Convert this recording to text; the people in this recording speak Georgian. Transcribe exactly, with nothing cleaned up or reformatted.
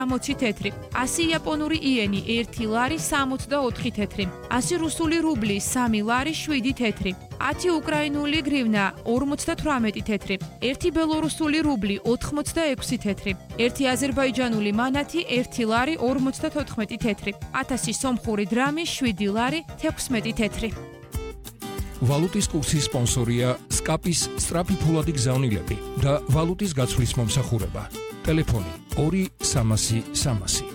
სამოცი თეთრი, ასი იაპონური იენი ერთი ლარი სამოცდაოთხი თეთრი, ასი რუსული რუბლი სამი ლარი შვიდი თეთრი, ათი უკრაინული გრივნა ორმოცდათვრამეტი თეთრი, ერთი ბელორუსული რუბლი ოთხმოცდაექვსი თეთრი, ერთი აზერბაიჯანული მანათი ერთი ლარი ორმოცდათოთხმეტი თეთრი, ათასი სომხური დრამი შვიდი ლარი თექვსმეტი თეთრი. ვალუტის კურსის სპონსორია სკაპის სწრაფი ფულადი გზავნილები და ვალუტის გაცვლის მომსახურება. ტელეფონი ორი სამასი სამასი.